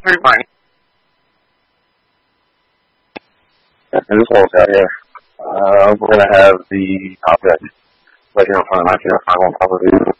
pretty fine. This one's out here. We're going to have the object right here in front of my final top of the